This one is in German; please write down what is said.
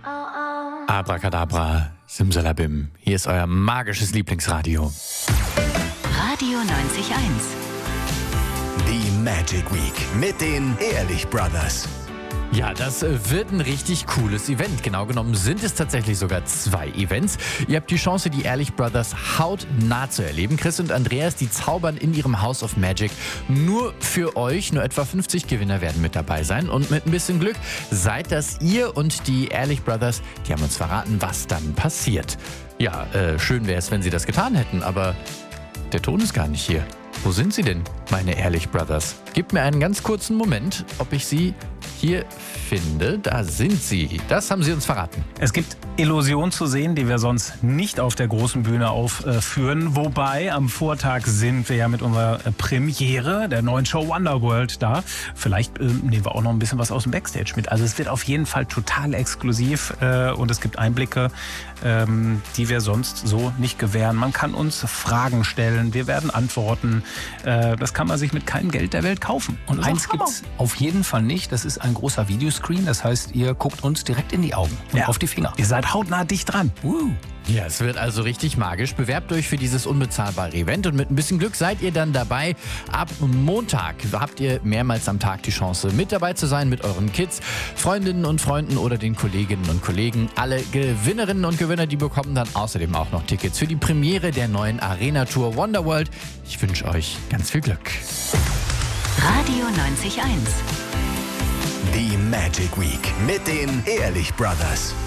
Abracadabra, Simsalabim. Hier ist euer magisches Lieblingsradio. Radio 90.1. Die Magic Week mit den Ehrlich Brothers. Ja, das wird ein richtig cooles Event. Genau genommen sind es tatsächlich sogar 2 Events. Ihr habt die Chance, die Ehrlich Brothers hautnah zu erleben. Chris und Andreas, die zaubern in ihrem House of Magic nur für euch. Nur etwa 50 Gewinner werden mit dabei sein. Und mit ein bisschen Glück seid das ihr und die Ehrlich Brothers. Die haben uns verraten, was dann passiert. Ja, schön wäre es, wenn sie das getan hätten, aber der Ton ist gar nicht hier. Wo sind sie denn, meine Ehrlich Brothers? Gebt mir einen ganz kurzen Moment, ob ich sie hier finde. Da sind sie. Das haben sie uns verraten. Es gibt Illusionen zu sehen, die wir sonst nicht auf der großen Bühne aufführen. Wobei am Vortag sind wir ja mit unserer Premiere der neuen Show Wonderworld da. Vielleicht nehmen wir auch noch ein bisschen was aus dem Backstage mit. Also es wird auf jeden Fall total exklusiv und es gibt Einblicke, die wir sonst so nicht gewähren. Man kann uns Fragen stellen, wir werden antworten. Das kann man sich mit keinem Geld der Welt kaufen. Und eins gibt's auf jeden Fall nicht, das ist ein großer Videoscreen. Das heißt, ihr guckt uns direkt in die Augen und auf die Finger. Ihr seid hautnah dicht dran. Ja, es wird also richtig magisch. Bewerbt euch für dieses unbezahlbare Event und mit ein bisschen Glück seid ihr dann dabei. Ab Montag habt ihr mehrmals am Tag die Chance, mit dabei zu sein mit euren Kids, Freundinnen und Freunden oder den Kolleginnen und Kollegen. Alle Gewinnerinnen und Gewinner, die bekommen dann außerdem auch noch Tickets für die Premiere der neuen Arena-Tour Wonderworld. Ich wünsche euch ganz viel Glück. Radio 90.1. Die Magic Week mit den Ehrlich Brothers.